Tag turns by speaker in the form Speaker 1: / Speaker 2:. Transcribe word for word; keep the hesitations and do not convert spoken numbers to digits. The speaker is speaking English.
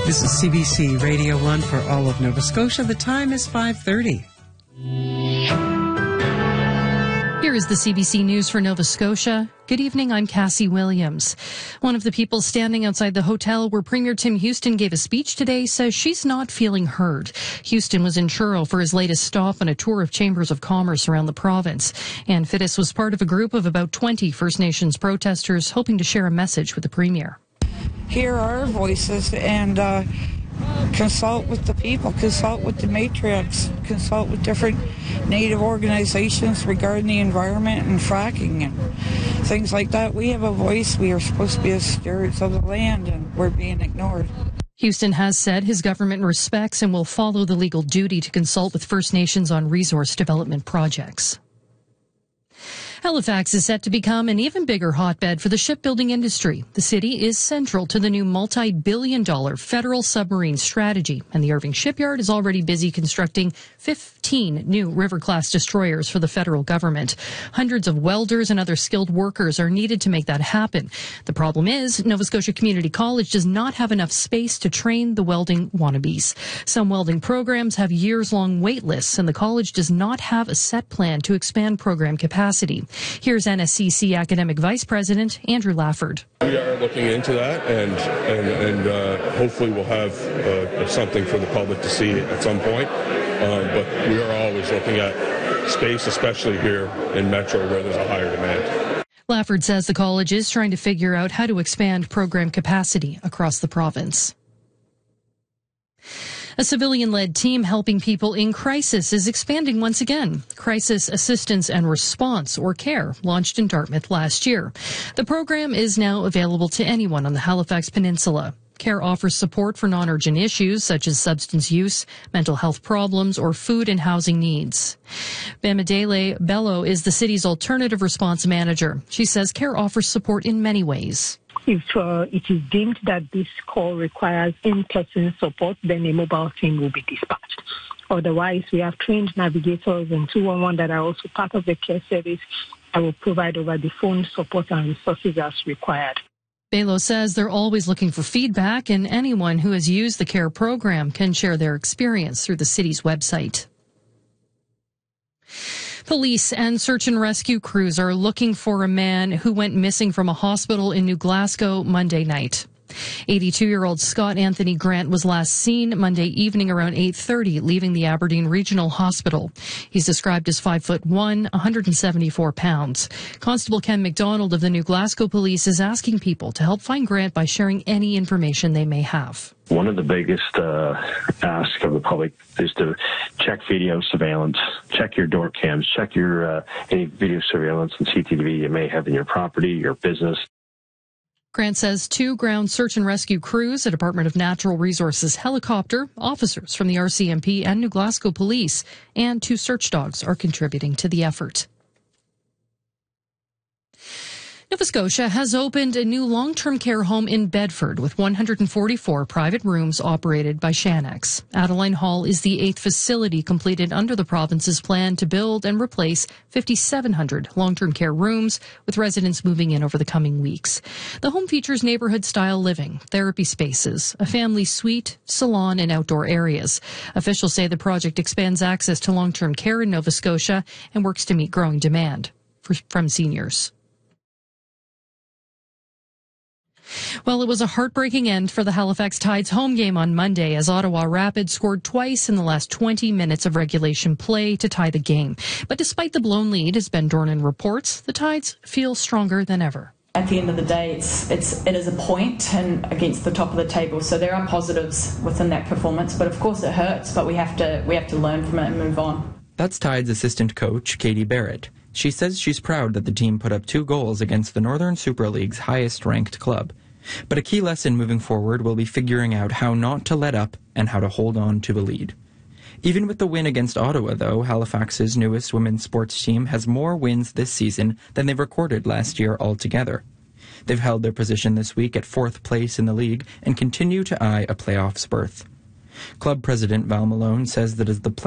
Speaker 1: This is C B C Radio one for all of Nova Scotia. The time is five thirty.
Speaker 2: Here is the C B C News for Nova Scotia. Good evening, I'm Cassie Williams. One of the people standing outside the hotel where Premier Tim Houston gave a speech today says she's not feeling heard. Houston was in Truro for his latest stop on a tour of chambers of commerce around the province. Ann Fittis was part of a group of about twenty First Nations protesters hoping to share a message with the Premier.
Speaker 3: Hear our voices and uh, consult with the people, consult with the matriarchs, consult with different Native organizations regarding the environment and fracking and things like that. We have a voice. We are supposed to be as stewards of the land, and we're being ignored.
Speaker 2: Houston has said his government respects and will follow the legal duty to consult with First Nations on resource development projects. Halifax is set to become an even bigger hotbed for the shipbuilding industry. The city is central to the new multi-billion dollar federal submarine strategy, and the Irving Shipyard is already busy constructing fifteen new River-class destroyers for the federal government. Hundreds of welders and other skilled workers are needed to make that happen. The problem is, Nova Scotia Community College does not have enough space to train the welding wannabes. Some welding programs have years-long wait lists, and the college does not have a set plan to expand program capacity. Here's N S C C Academic Vice President Andrew Lafford.
Speaker 4: We are looking into that, and and, and uh, hopefully we'll have uh, something for the public to see at some point. Um, but we are always looking at space, especially here in Metro, where there's a higher demand.
Speaker 2: Lafford says the college is trying to figure out how to expand program capacity across the province. A civilian-led team helping people in crisis is expanding once again. Crisis Assistance and Response, or CARE, launched in Dartmouth last year. The program is now available to anyone on the Halifax Peninsula. CARE offers support for non-urgent issues such as substance use, mental health problems, or food and housing needs. Bamidele Bello is the city's alternative response manager. She says CARE offers support in many ways.
Speaker 5: If uh, it is deemed that this call requires in-person support, then a mobile team will be dispatched. Otherwise, we have trained navigators and two one one that are also part of the care service that will provide over the phone support and resources as required.
Speaker 2: Bello says they're always looking for feedback, and anyone who has used the CARE program can share their experience through the city's website. Police and search and rescue crews are looking for a man who went missing from a hospital in New Glasgow Monday night. eighty-two-year-old Scott Anthony Grant was last seen Monday evening around eight thirty, leaving the Aberdeen Regional Hospital. He's described as five foot one, one hundred seventy-four pounds. Constable Ken McDonald of the New Glasgow Police is asking people to help find Grant by sharing any information they may have.
Speaker 6: One of the biggest uh, asks of the public is to check video surveillance, check your door cams, check your uh, any video surveillance and C C T V you may have in your property, your business.
Speaker 2: Grant says two ground search and rescue crews, a Department of Natural Resources helicopter, officers from the R C M P and New Glasgow Police, and two search dogs are contributing to the effort. Nova Scotia has opened a new long-term care home in Bedford with one hundred forty-four private rooms operated by Shaniks. Adeline Hall is the eighth facility completed under the province's plan to build and replace five thousand seven hundred long-term care rooms, with residents moving in over the coming weeks. The home features neighborhood-style living, therapy spaces, a family suite, salon, and outdoor areas. Officials say the project expands access to long-term care in Nova Scotia and works to meet growing demand for, from seniors. Well, it was a heartbreaking end for the Halifax Tides home game on Monday as Ottawa Rapids scored twice in the last twenty minutes of regulation play to tie the game. But despite the blown lead, as Ben Dornan reports, the Tides feel stronger than ever.
Speaker 7: At the end of the day, it's, it's, it is a point and against the top of the table, so there are positives within that performance. But of course it hurts, but we have to, we have to learn from it and move on.
Speaker 8: That's Tides assistant coach Katie Barrett. She says she's proud that the team put up two goals against the Northern Super League's highest-ranked club. But a key lesson moving forward will be figuring out how not to let up and how to hold on to the lead. Even with the win against Ottawa, though, Halifax's newest women's sports team has more wins this season than they recorded last year altogether. They've held their position this week at fourth place in the league and continue to eye a playoffs berth. Club president Val Malone says that as the